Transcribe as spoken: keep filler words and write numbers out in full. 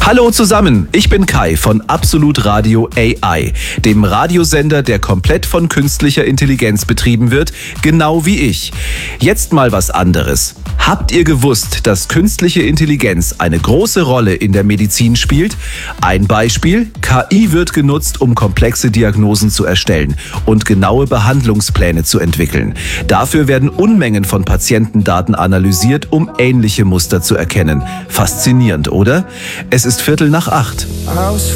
Hallo zusammen, ich bin Kai von Absolut Radio A I, dem Radiosender, der komplett von künstlicher Intelligenz betrieben wird, genau wie ich. Jetzt mal was anderes. Habt ihr gewusst, dass künstliche Intelligenz eine große Rolle in der Medizin spielt? Ein Beispiel: K I wird genutzt, um komplexe Diagnosen zu erstellen und genaue Behandlungspläne zu entwickeln. Dafür werden Unmengen von Patientendaten analysiert, um ähnliche Muster zu erkennen. Faszinierend, oder? Es ist Viertel nach acht.